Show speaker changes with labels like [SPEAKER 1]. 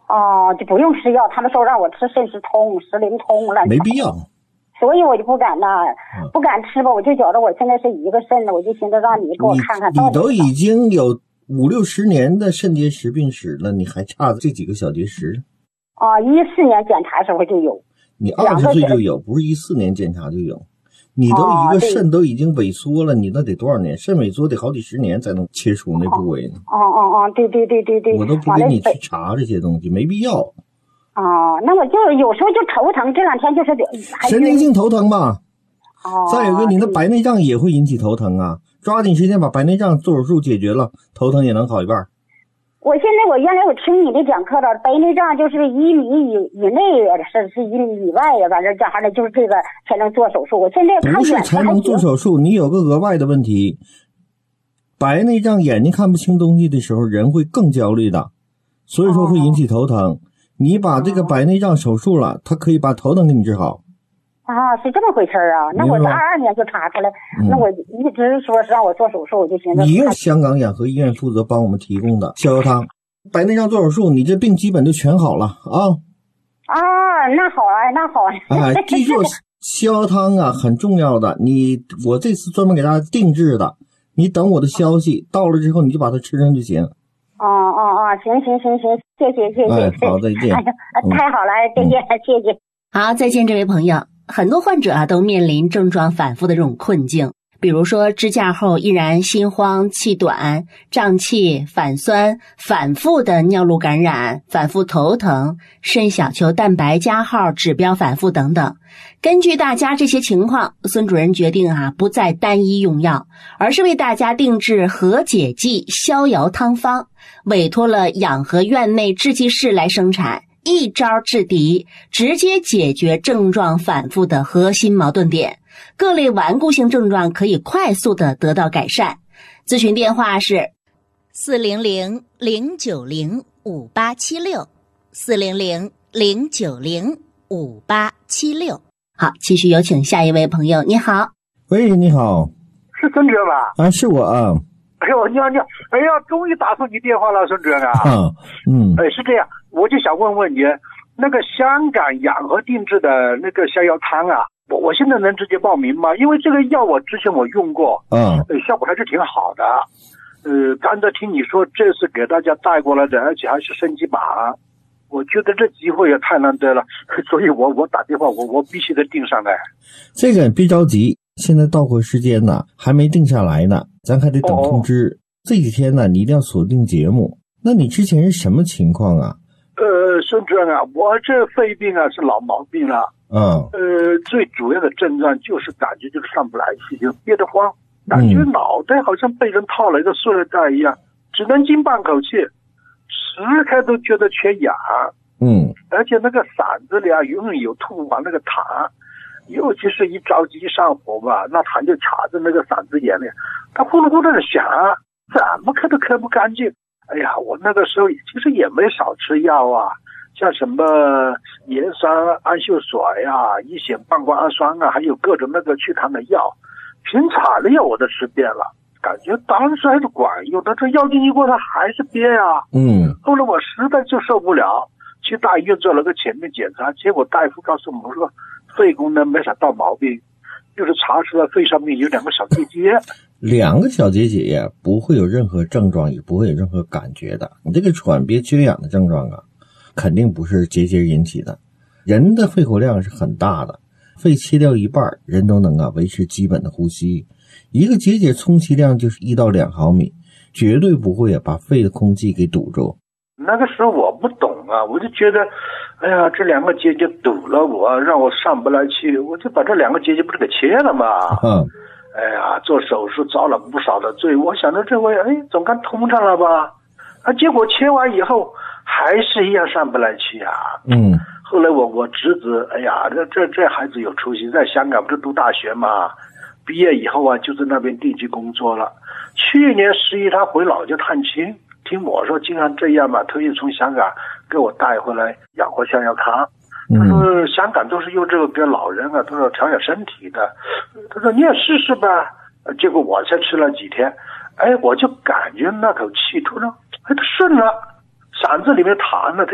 [SPEAKER 1] 哦，就不用吃药，他们说让我吃肾石通、石灵通了，
[SPEAKER 2] 没必要。
[SPEAKER 1] 所以我就不敢呐，不敢吃吧，我就觉得我现在是一个肾了，我就寻思让你给我看看。
[SPEAKER 2] 你都已经有5-60年的肾结石病史了，你还差这几个小结石？
[SPEAKER 1] 啊，14年检查时候就有。
[SPEAKER 2] 你20岁就有，不是14年检查就有。你都一个肾都已经萎缩了，你那得多少年？肾萎缩得好几十年才能切除那部位呢。
[SPEAKER 1] 对，
[SPEAKER 2] 我都不给你去查这些东西，没必要。
[SPEAKER 1] 那我就有时候就头疼，这2天就是
[SPEAKER 2] 神经性头疼吧。再有一个，你的白内障也会引起头疼啊，抓紧时间把白内障做手术解决了，头疼也能好一半。
[SPEAKER 1] 我原来我听你的讲课了，白内障就是1米以内是1米以外呀，反正这还得就是这个才能做手术。我现在看
[SPEAKER 2] 不是才能做手术，你有个额外的问题，白内障眼睛看不清东西的时候，人会更焦虑的，所以说会引起头疼。你把这个白内障手术了，它可以把头疼给你治好。
[SPEAKER 1] 是这么回事啊？那我22年就查出来，那我一直说是让我做手术，我就寻思。
[SPEAKER 2] 你用香港养和医院负责帮我们提供的逍遥汤，白内障做手术，你这病基本就全好了啊。
[SPEAKER 1] 那好啊。
[SPEAKER 2] 记住逍遥汤啊，很重要的。我这次专门给大家定制的，你等我的消息到了之后，你就把它吃上就行。
[SPEAKER 1] 行，谢谢。
[SPEAKER 2] 好，再见。
[SPEAKER 1] 太好了，再见，谢谢。
[SPEAKER 3] 好，再见，这位朋友。很多患者啊都面临症状反复的这种困境，比如说支架后依然心慌、气短、胀气、反酸、反复的尿路感染、反复头疼、肾小球蛋白加号指标反复等等。根据大家这些情况，孙主任决定不再单一用药，而是为大家定制和解剂逍遥汤方，委托了养和院内制剂室来生产。一招制敌，直接解决症状反复的核心矛盾点，各类顽固性症状可以快速的得到改善。咨询电话是400-090-5876 400-090-5876。好，继续有请下一位朋友。你好。
[SPEAKER 2] 喂，你好。
[SPEAKER 4] 是孙主任吧？
[SPEAKER 2] 是我啊。
[SPEAKER 4] 哎呦，你好！哎呀，终于打通你电话了，孙主任啊。是这样，我就想问问你，那个香港养和定制的那个逍遥汤啊，我现在能直接报名吗？因为这个药我之前我用过，效果还是挺好的。刚才听你说这是给大家带过来的，而且还是升级版，我觉得这机会也太难得了，所以我打电话，我必须得定上来。
[SPEAKER 2] 这个别着急，现在到货时间呢还没定下来呢，咱还得等通知。这几天呢你一定要锁定节目。那你之前是什么情况啊？
[SPEAKER 4] 孙主任啊，我这肺病啊是老毛病了。最主要的症状就是感觉就是上不来气，就憋得慌，感觉脑袋好像被人套了一个塑料袋一样，只能进半口气，时刻都觉得缺氧。而且那个嗓子里永远有吐完那个痰，尤其是一着急上火吧，那痰就卡在那个嗓子眼里，它呼噜呼噜的响，怎么咳都咳不干净。哎呀，我那个时候其实也没少吃药啊，像什么盐酸氨溴水呀、乙酰半胱氨酸啊，还有各种那个祛痰的药，平产的药我都吃遍了，感觉当时还是管用，但这药劲一过它还是憋啊。后来我实在就受不了，去大医院做了个全面检查，结果大夫告诉我说肺功能没啥大毛病，就是查出来肺上面有2个小结节。
[SPEAKER 2] 2个小结节呀，不会有任何症状，也不会有任何感觉的。你这个喘憋缺氧的症状啊，肯定不是结节引起的。人的肺活量是很大的，肺切掉一半，人都能维持基本的呼吸。一个结节充其量就是1到2毫米，绝对不会把肺的空气给堵住。
[SPEAKER 4] 那个时候我不懂啊，我就觉得，哎呀，这2个结节堵了我，让我上不来气，我就把这2个结节不是给切了吗？哎呀，做手术遭了不少的罪，我想着这回总该通畅了吧？结果切完以后还是一样上不来气啊。后来我侄子，哎呀，这孩子有出息，在香港不是读大学嘛，毕业以后啊就在那边定居工作了。去年11他回老家探亲，听我说经常这样嘛，特意从香港给我带回来养活逍遥汤。他说香港都是用这个给老人啊，都是调养身体的。他说你也试试吧。结果我才吃了几天，我就感觉那口气突然它顺了，嗓子里面痰呢它